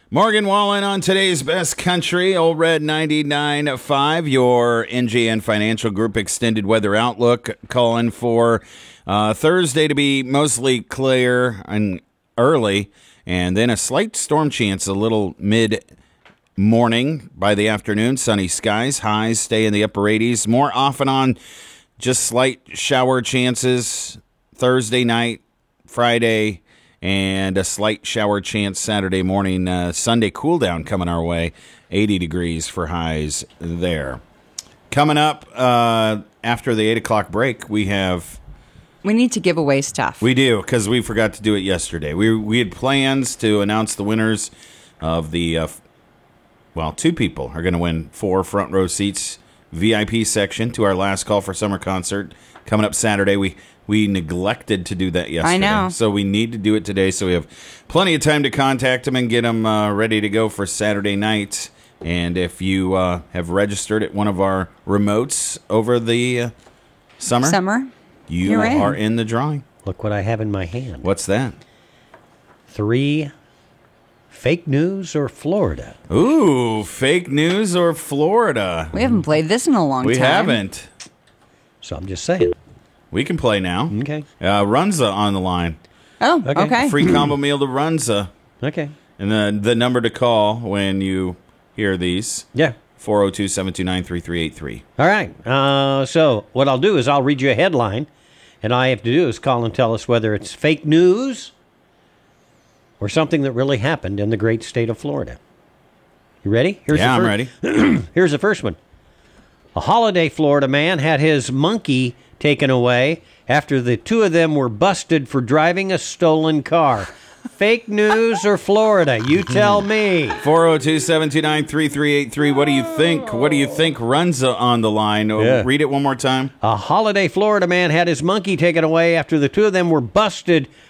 Morgan Wallen on today's Best Country, Old Red 99.5, your NGN Financial Group extended weather outlook, calling for Thursday to be mostly clear and early, and then a slight storm chance a little mid-morning. By the afternoon, sunny skies, highs stay in the upper 80s. More off and on, just slight shower chances Thursday night, Friday, and a slight shower chance Saturday morning. Sunday cool down coming our way. 80 degrees for highs there. Coming up after the 8 o'clock break, we need to give away stuff. We do, because we forgot to do it yesterday. We had plans to announce the winners of the, two people are going to win 4 front row seats, VIP section to our Last Call for Summer concert coming up Saturday. We neglected to do that yesterday. I know. So we need to do it today, so we have plenty of time to contact them and get them ready to go for Saturday night. And if you have registered at one of our remotes over the summer, you are in the drawing. Look what I have in my hand. What's that? 3 fake news or Florida. Ooh, fake news or Florida. We haven't played this in a long time. We haven't. So I'm just saying. We can play now. Okay. Runza on the line. Oh, okay. Free combo meal to Runza. Okay. And the number to call when you hear these. Yeah. 402-729-3383. All right. So what I'll do is I'll read you a headline, and all I have to do is call and tell us whether it's fake news or something that really happened in the great state of Florida. You ready? I'm ready. Here's the first one. A holiday Florida man had his monkey taken away after the two of them were busted for driving a stolen car. Fake news or Florida? You tell me. 402-729-3383. What do you think? What do you think? Runza on the line. Yeah. Read it one more time. A holiday Florida man had his monkey taken away after the two of them were busted